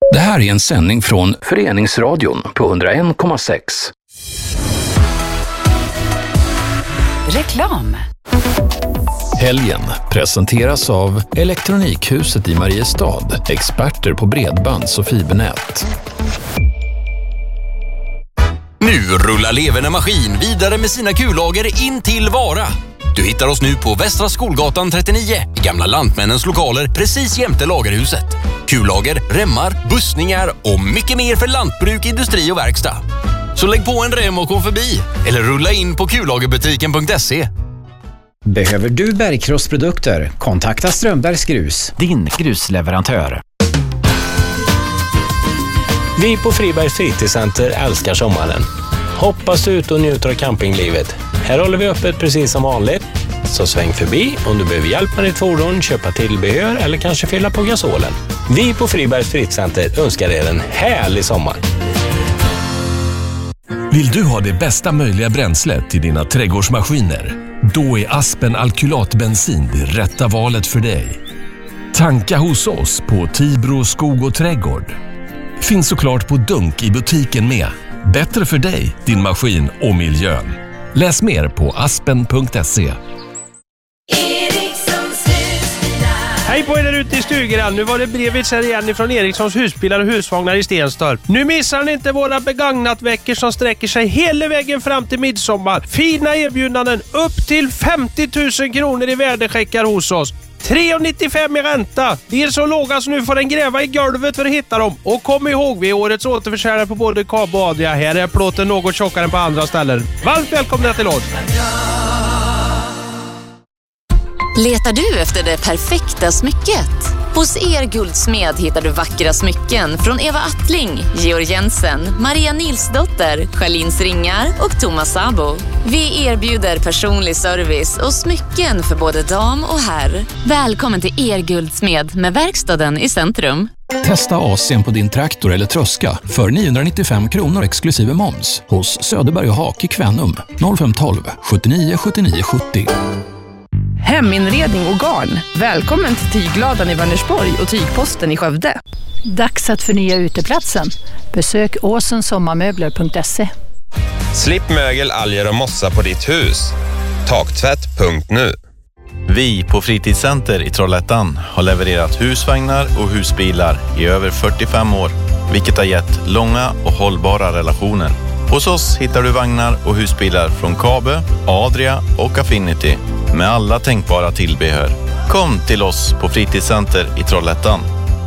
Det här är en sändning från Föreningsradion på 101,6. Reklam. Helgen presenteras av Elektronikhuset i Mariestad, experter på bredbands- och fibernät. Nu rullar Leverne Maskin vidare med sina kullager in till Vara. Du hittar oss nu på Västra Skolgatan 39 i gamla Lantmännens lokaler precis jämte lagerhuset. Kullager, remmar, bussningar och mycket mer för lantbruk, industri och verkstad. Så lägg på en rem och kom förbi eller rulla in på kullagerbutiken.se. Behöver du bergkrossprodukter? Kontakta Strömbergs Grus, din grusleverantör. Vi på Fribergs fritidscenter älskar sommaren. Hoppas ut och njuter av campinglivet. Här håller vi öppet precis som vanligt. Så sväng förbi om du behöver hjälp med ditt fordon, köpa tillbehör eller kanske fylla på gasolen. Vi på Fribergs fritidscenter önskar er en härlig sommar. Vill du ha det bästa möjliga bränslet till dina trädgårdsmaskiner? Då är Aspen alkylatbensin det rätta valet för dig. Tanka hos oss på Tibro skog och trädgård. Finns såklart på dunk i butiken med. Bättre för dig, din maskin och miljön. Läs mer på aspen.se. Hej på er där ute i stugan. Nu var det Brevits här igen ifrån Erikssons husbilar och husvagnar i Stenstorp. Nu missar ni inte våra begagnatveckor som sträcker sig hela vägen fram till midsommar. Fina erbjudanden upp till 50 000 kronor i värdecheckar hos oss. 3,95 i ränta. Det är så låga så nu får den gräva i golvet för att hitta dem. Och kom ihåg, vi är årets återförsäljare på både Kabo och Adria. Här är plåten något tjockare än på andra ställen. Varmt välkomna till oss. Letar du efter det perfekta smycket? Hos Guldsmed hittar du vackra smycken från Eva Attling, Georg Jensen, Maria Nilsdotter, Charlins Ringar och Thomas Sabo. Vi erbjuder personlig service och smycken för både dam och herr. Välkommen till Guldsmed med verkstaden i centrum. Testa Asien på din traktor eller tröska för 995 kronor exklusive moms hos Söderberg och Hak i Kvänum 0512 79 79 70. Heminredning och garn. Välkommen till Tygladan i Vänersborg och Tygposten i Skövde. Dags att förnya uteplatsen. Besök åsensommarmöbler.se. Slipp mögel, alger och mossa på ditt hus. Taktvätt.nu. Vi på Fritidscenter i Trollhättan har levererat husvagnar och husbilar i över 45 år, vilket har gett långa och hållbara relationer. Hos oss hittar du vagnar och husbilar från Kabe, Adria och Affinity med alla tänkbara tillbehör. Kom till oss på Fritidscenter i Trollhättan.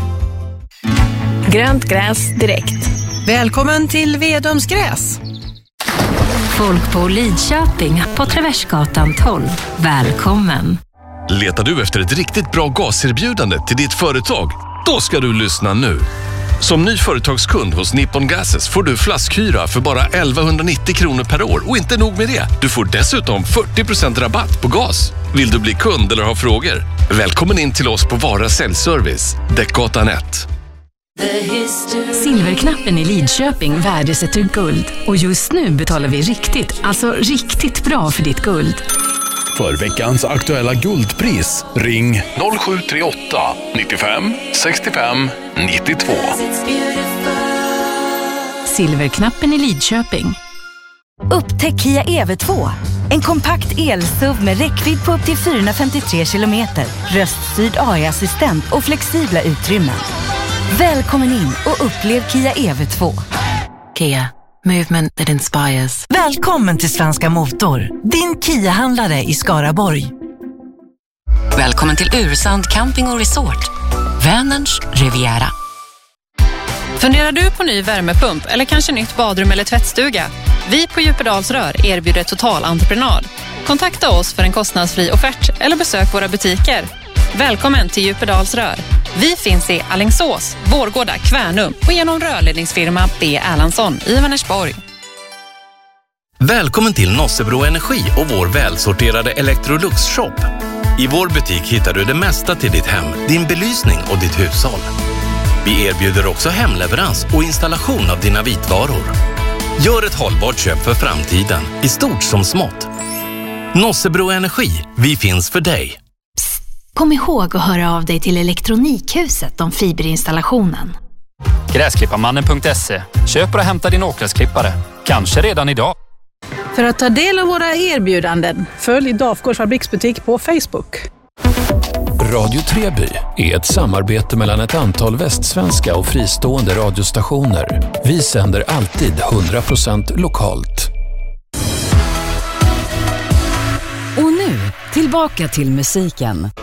Grönt gräs direkt. Välkommen till Vedomsgräs. Folk på Lidköping på Traversgatan 12. Välkommen. Letar du efter ett riktigt bra gaserbjudande till ditt företag? Då ska du lyssna nu. Som ny företagskund hos Nippon Gases får du flaskhyra för bara 1190 kronor per år. Och inte nog med det, du får dessutom 40% rabatt på gas. Vill du bli kund eller ha frågor? Välkommen in till oss på Vara Säljservice, Däckgatan 1. Silverknappen i Lidköping värdesätter guld. Och just nu betalar vi riktigt bra för ditt guld. För veckans aktuella guldpris, ring 0738 95 65 92. Silverknappen i Lidköping. Upptäck Kia EV2. En kompakt el-SUV med räckvidd på upp till 453 kilometer, röststyrd AI-assistent och flexibla utrymmen. Välkommen in och upplev Kia EV2. Kia. Movement that inspires. Välkommen till Svenska Motor, din Kia-handlare i Skaraborg. Välkommen till Ursand Camping och Resort. Vänerns Riviera. Funderar du på ny värmepump eller kanske nytt badrum eller tvättstuga? Vi på Djupedalsrör erbjuder totalentreprenad. Kontakta oss för en kostnadsfri offert eller besök våra butiker. Välkommen till Djupedalsrör. Vi finns i Alingsås, Vårgårda, Kvänum och genom rörledningsfirma B. Erlandsson i Vänersborg. Välkommen till Nossebro Energi och vår välsorterade Electrolux-shop. I vår butik hittar du det mesta till ditt hem, din belysning och ditt hushåll. Vi erbjuder också hemleverans och installation av dina vitvaror. Gör ett hållbart köp för framtiden, i stort som smått. Nossebro Energi, vi finns för dig. Kom ihåg att höra av dig till Elektronikhuset om fiberinstallationen. Gräsklipparmannen.se. Köp och hämta din åkgräsklippare. Kanske redan idag. För att ta del av våra erbjudanden, följ Dafgårds fabriksbutik på Facebook. Radio Treby är ett samarbete mellan ett antal västsvenska och fristående radiostationer. Vi sänder alltid 100% lokalt. Och nu, tillbaka till musiken.